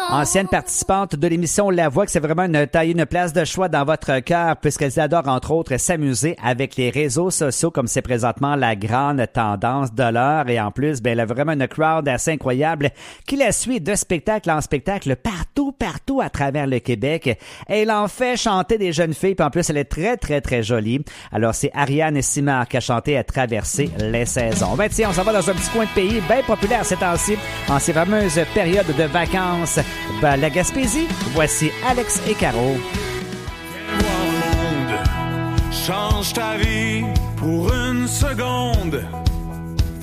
Ancienne participante de l'émission La Voix, que c'est vraiment tailler une place de choix dans votre cœur puisqu'elle adore entre autres s'amuser avec les réseaux sociaux comme c'est présentement la grande tendance de l'heure et en plus, elle a vraiment une crowd assez incroyable qui la suit de spectacle en spectacle partout à travers le Québec. Elle en fait chanter des jeunes filles puis en plus elle est très jolie. Alors c'est Ariane Simard qui a chanté à traverser les saisons. Tiens, on s'en va dans un petit coin de pays bien populaire ces temps-ci en ces fameuses périodes de vacances. La Gaspésie, voici Alex et Caro. Viens voir le monde, change ta vie pour une seconde.